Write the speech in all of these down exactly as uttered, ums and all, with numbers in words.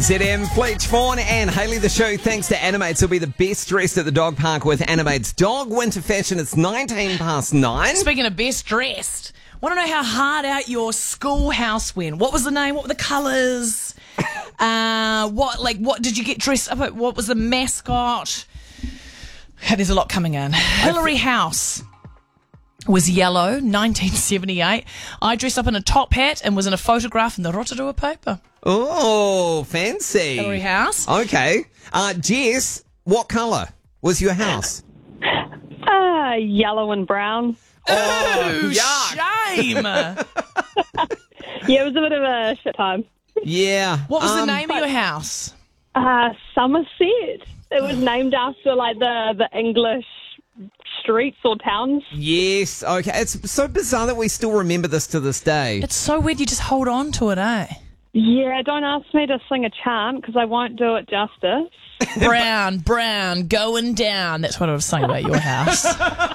Z M, Fletch, Vaughan and Hayley. The show thanks to Animates. Will be the best dressed at the dog park with Animates Dog Winter Fashion. It's nineteen past nine. Speaking of best dressed, want to know how hard out your schoolhouse went? What was the name? What were the colours? uh, what like what did you get dressed up at? What was the mascot? There's a lot coming in. Hillary House was yellow, nineteen seventy-eight. I dressed up in a top hat and was in a photograph in the Rotorua paper. Oh, fancy. Hillary House. Okay. Uh, Jess, what colour was your house? Uh, yellow and brown. Oh, yuck. Shame. Yeah, it was a bit of a shit time. Yeah. What was um, the name of your house? Uh, Somerset. It was named after, like, the, the English streets or towns. Yes. Okay. It's so bizarre that we still remember this to this day. It's so weird you just hold on to it, eh? Yeah, don't ask me to sing a chant because I won't do it justice. Brown, brown, going down. That's what I was saying about your house.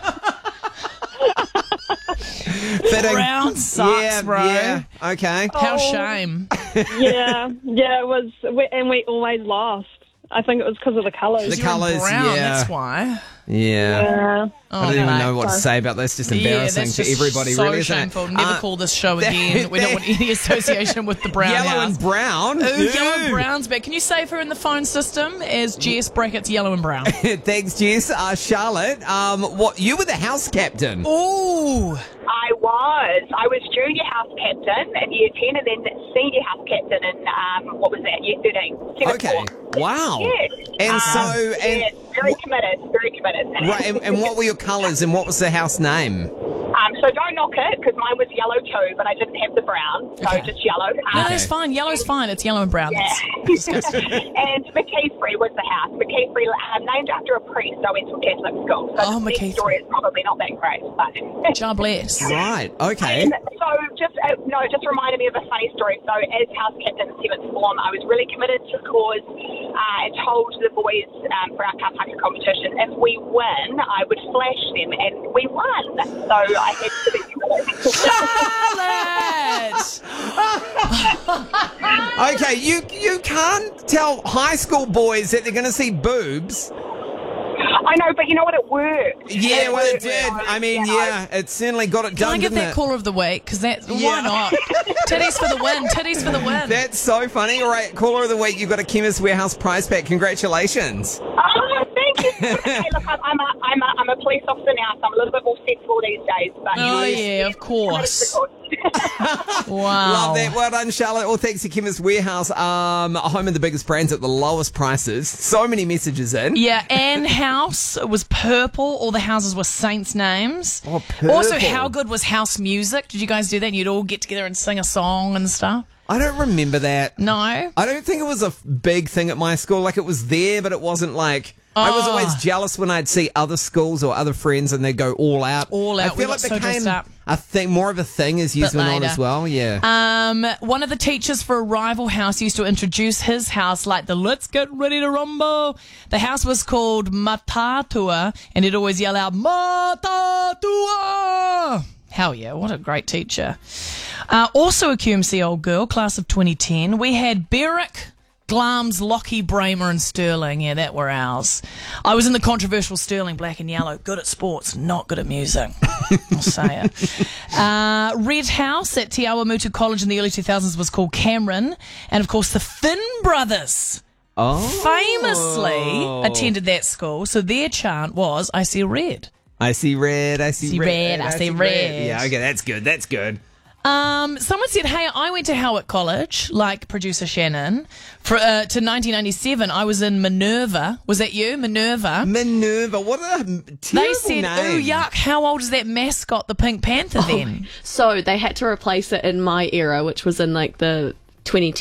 Fitting. Brown sucks, yeah, bro. Yeah. Okay. How Oh. shame. yeah, yeah, it was, we, and we always lost. I think it was because of the colours. The You're in colours, brown, yeah. That's why. Yeah. Yeah. Oh, I don't even mate. know what to say about this. Just Yeah, embarrassing that's to just everybody, so really, isn't it? shameful. Never Uh, call this show that- again. We don't want any association with the brown Yellow house. and brown. Ooh, Ew. yellow and brown's back. Can you save her in the phone system as Jess brackets yellow and brown? Thanks, Jess. Uh, Charlotte, um, what you were the house captain. Ooh. I was. I was junior house captain in year ten and then senior house captain in, um, what was that, year thirteen. Okay. Wow. Yes. And Um, so, and yes, very committed, very committed. right, and, and what were your colours and what was the house name? Um, so don't knock it, because mine was yellow too, but I didn't have the brown, so Okay. just yellow. No, Um, that's fine. Yellow's fine. It's yellow and brown. Yeah. And McKeithbury was the house. McKeithbury, um, named after a priest. I went to a Catholic school. So Oh, the McKeithbury. story is probably not that great. But God bless. Right, okay. And so just, uh, no, it just reminded me of a funny story. So as house captain in seventh form, I was really committed to the cause uh, and told the boys um, for our kapaka competition, if we win, I would flash them, and we won. So I had to be committed. Charlotte! Okay, you you can't tell high school boys that they're going to see boobs. I know, but you know what? It worked. Yeah, well, it worked. did. I mean, You know. yeah, it certainly got it Can done, I get didn't that it? caller of the week? Because that, Yeah. why not? Titties for the win. Titties for the win. That's so funny. All right, caller of the week, you've got a Chemist Warehouse prize pack. Congratulations. Oh, thank you. Hey, look, I'm, I'm, a, I'm, a, I'm a police officer now, so I'm a little bit more sensible these days. But Oh, yes. yeah, of course. Wow. Love that. Well done, Charlotte. All thanks to Chemist Warehouse, um, home of the biggest brands at the lowest prices. So many messages in. Yeah, Anne House was purple. All the houses were saints' names. Oh, purple. Also, how good was house music? Did you guys do that? You'd all get together and sing a song and stuff? I don't remember that. No? I don't think it was a f- big thing at my school. Like, it was there, but it wasn't like... I was Oh. always jealous when I'd see other schools or other friends and they'd go all out. All I out. We feel got it so dressed became up. a thing, more of a thing as years Bit went on later. as well. Yeah. Um, one of the teachers for a rival house used to introduce his house like the "Let's get ready to rumble." The house was called Matatua, and he'd always yell out "Matatua." Hell yeah, what a great teacher. Uh, also a Q M C old girl, class of twenty ten. We had Berwick, Glams, Lockie, Bramer and Sterling. Yeah, that were ours. I was in the controversial Sterling, black and yellow. Good at sports, not good at music. I'll say it. Uh, Red House at Te Awamutu College in the early two thousands was called Cameron. And, of course, the Finn brothers oh. famously attended that school. So their chant was, I see red. I see red, I see, See red, I see red. Yeah, okay, that's good, that's good. Um, someone said, hey, I went to Howick College, like producer Shannon, for uh, to nineteen ninety-seven. I was in Minerva. Was that you, Minerva? Minerva, what a terrible They said, name. ooh, yuck, how old is that mascot, the Pink Panther, then? So they had to replace it in my era, which was in like the twenty